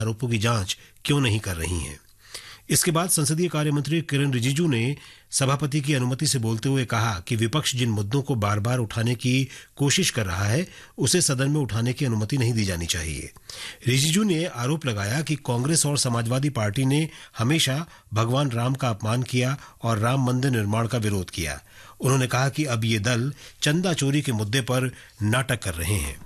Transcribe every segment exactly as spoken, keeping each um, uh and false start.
आरोपों की जांच क्यों नहीं कर रही हैं। इसके बाद संसदीय कार्य मंत्री किरेन रिजिजू ने सभापति की अनुमति से बोलते हुए कहा कि विपक्ष जिन मुद्दों को बार बार उठाने की कोशिश कर रहा है उसे सदन में उठाने की अनुमति नहीं दी जानी चाहिए। रिजिजू ने आरोप लगाया कि कांग्रेस और समाजवादी पार्टी ने हमेशा भगवान राम का अपमान किया और राम मंदिर निर्माण का विरोध किया। उन्होंने कहा कि अब ये दल चंदा चोरी के मुद्दे पर नाटक कर रहे हैं।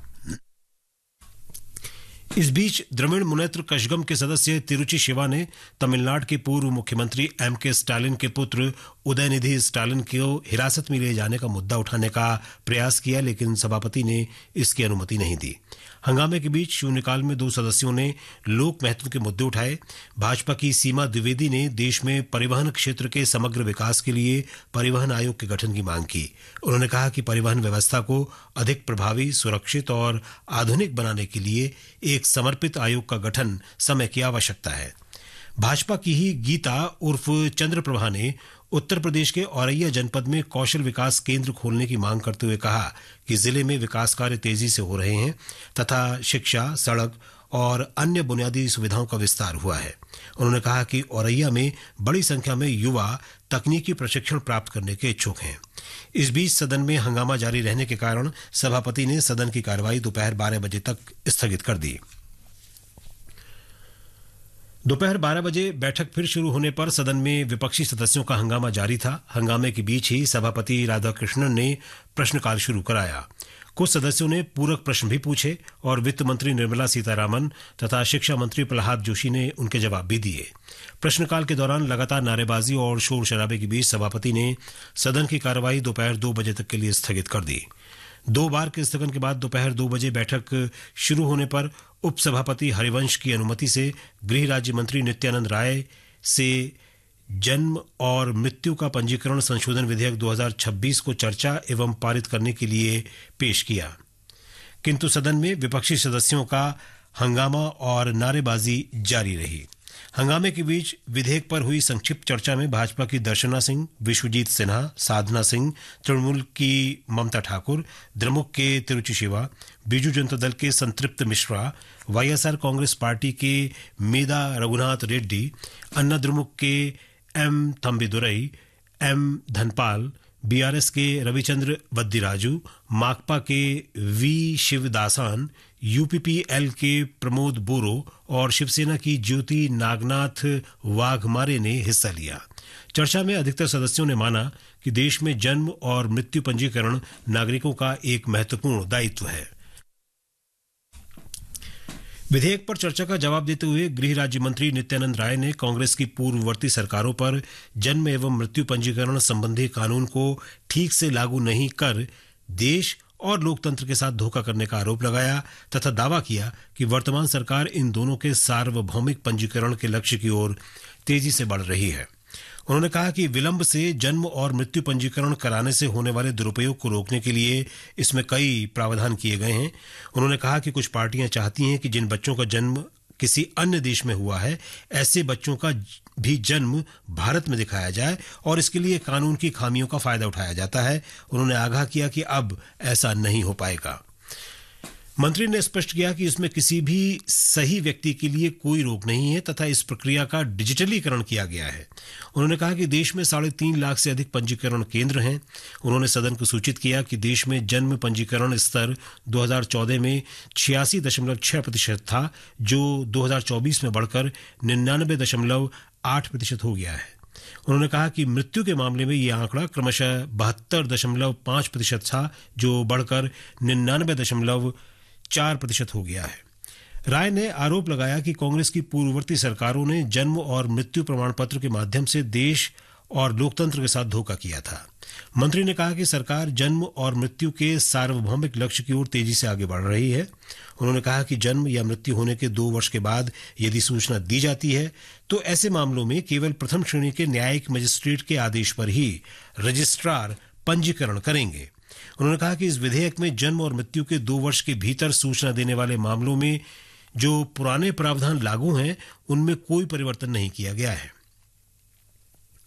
इस बीच द्रविड़ मुनेत्र कषगम के सदस्य तिरुचि शिवा ने तमिलनाडु के पूर्व मुख्यमंत्री एम के स्टालिन के पुत्र उदयनिधि स्टालिन को हिरासत में ले जाने का मुद्दा उठाने का प्रयास किया, लेकिन सभापति ने इसकी अनुमति नहीं दी। हंगामे के बीच शून्यकाल में दो सदस्यों ने लोक महत्व के मुद्दे उठाए। भाजपा की सीमा द्विवेदी ने देश में परिवहन क्षेत्र के समग्र विकास के लिए परिवहन आयोग के गठन की मांग की। उन्होंने कहा कि परिवहन व्यवस्था को अधिक प्रभावी, सुरक्षित और आधुनिक बनाने के लिए एक समर्पित आयोग का गठन समय की आवश्यकता है। भाजपा की ही गीता उर्फ चंद्रप्रभा ने उत्तर प्रदेश के औरैया जनपद में कौशल विकास केंद्र खोलने की मांग करते हुए कहा कि जिले में विकास कार्य तेजी से हो रहे हैं तथा शिक्षा, सड़क और अन्य बुनियादी सुविधाओं का विस्तार हुआ है। उन्होंने कहा कि औरैया में बड़ी संख्या में युवा तकनीकी प्रशिक्षण प्राप्त करने के इच्छुक हैं। इस बीच सदन में हंगामा जारी रहने के कारण सभापति ने सदन की कार्यवाही दोपहर बारह बजे तक स्थगित कर दी। दोपहर बारह बजे बैठक फिर शुरू होने पर सदन में विपक्षी सदस्यों का हंगामा जारी था। हंगामे के बीच ही सभापति राधाकृष्णन ने प्रश्नकाल शुरू कराया। कुछ सदस्यों ने पूरक प्रश्न भी पूछे और वित्त मंत्री निर्मला सीतारामन तथा शिक्षा मंत्री प्रहलाद जोशी ने उनके जवाब भी दिए। प्रश्नकाल के दौरान लगातार नारेबाजी और शोर शराबे के बीच सभापति ने सदन की कार्यवाही दोपहर दो बजे तक के लिए स्थगित कर दी। दो बार के स्थगन के बाद दोपहर दो बजे बैठक शुरू होने पर उपसभापति हरिवंश की अनुमति से गृह राज्य मंत्री नित्यानंद राय से जन्म और मृत्यु का पंजीकरण संशोधन विधेयक दो हज़ार छब्बीस को चर्चा एवं पारित करने के लिए पेश किया, किंतु सदन में विपक्षी सदस्यों का हंगामा और नारेबाजी जारी रही। हंगामे के बीच विधेयक पर हुई संक्षिप्त चर्चा में भाजपा की दर्शना सिंह, विश्वजीत सिन्हा, साधना सिंह, तृणमूल की ममता ठाकुर, द्रमुक के तिरुचि शिवा, बीजू जनता दल के संतृप्त मिश्रा, वाईएसआर कांग्रेस पार्टी के मेदा रघुनाथ रेड्डी, अन्ना द्रमुक के एम थम्बिदुरई, एम धनपाल, बीआरएस के रविचंद्र वद्दीराजू, माकपा के वी शिवदासान, यूपीपीएल के प्रमोद बोरो और शिवसेना की ज्योति नागनाथ वाघमारे ने हिस्सा लिया। चर्चा में अधिकतर सदस्यों ने माना कि देश में जन्म और मृत्यु पंजीकरण नागरिकों का एक महत्वपूर्ण दायित्व है। विधेयक पर चर्चा का जवाब देते हुए गृह राज्य मंत्री नित्यानंद राय ने कांग्रेस की पूर्ववर्ती सरकारों पर जन्म एवं मृत्यु पंजीकरण संबंधी कानून को ठीक से लागू नहीं कर देश और लोकतंत्र के साथ धोखा करने का आरोप लगाया तथा दावा किया कि वर्तमान सरकार इन दोनों के सार्वभौमिक पंजीकरण के लक्ष्य की ओर तेजी से बढ़ रही है। उन्होंने कहा कि विलंब से जन्म और मृत्यु पंजीकरण कराने से होने वाले दुरुपयोग को रोकने के लिए इसमें कई प्रावधान किए गए हैं। उन्होंने कहा कि कुछ पार्टियां चाहती हैं कि जिन बच्चों का जन्म किसी अन्य देश में हुआ है, ऐसे बच्चों का भी जन्म भारत में दिखाया जाए और इसके लिए कानून की खामियों का फायदा उठाया जाता है। उन्होंने आगाह किया कि अब ऐसा नहीं हो पाएगा। मंत्री ने स्पष्ट किया कि इसमें किसी भी सही व्यक्ति के लिए कोई रोक नहीं है तथा इस प्रक्रिया का डिजिटलीकरण किया गया है। उन्होंने कहा कि देश में साढ़े तीन लाख से अधिक पंजीकरण केंद्र हैं। उन्होंने सदन को सूचित किया कि देश में जन्म पंजीकरण स्तर दो हज़ार चौदह में छियासी दशमलव छह प्रतिशत था, जो दो हज़ार चौबीस में बढ़कर निन्यानबे दशमलव आठ प्रतिशत हो गया है। उन्होंने कहा कि मृत्यु के मामले में यह आंकड़ा क्रमशः बहत्तर दशमलव पांच प्रतिशत था, जो बढ़कर निन्यानबे दशमलव चार प्रतिशत हो गया है। राय ने आरोप लगाया कि कांग्रेस की पूर्ववर्ती सरकारों ने जन्म और मृत्यु प्रमाण पत्र के माध्यम से देश और लोकतंत्र के साथ धोखा किया था। मंत्री ने कहा कि सरकार जन्म और मृत्यु के सार्वभौमिक लक्ष्य की ओर तेजी से आगे बढ़ रही है। उन्होंने कहा कि जन्म या मृत्यु होने के दो वर्ष के बाद यदि सूचना दी जाती है तो ऐसे मामलों में केवल प्रथम श्रेणी के न्यायिक मजिस्ट्रेट के आदेश पर ही रजिस्ट्रार पंजीकरण करेंगे। उन्होंने कहा कि इस विधेयक में जन्म और मृत्यु के दो वर्ष के भीतर सूचना देने वाले मामलों में जो पुराने प्रावधान लागू हैं, उनमें कोई परिवर्तन नहीं किया गया है।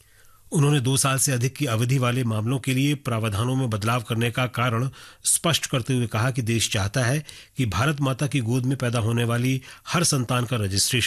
उन्होंने दो साल से अधिक की अवधि वाले मामलों के लिए प्रावधानों में बदलाव करने का कारण स्पष्ट करते हुए कहा कि देश चाहता है कि भारत माता की गोद में पैदा होने वाली हर संतान का रजिस्ट्रेशन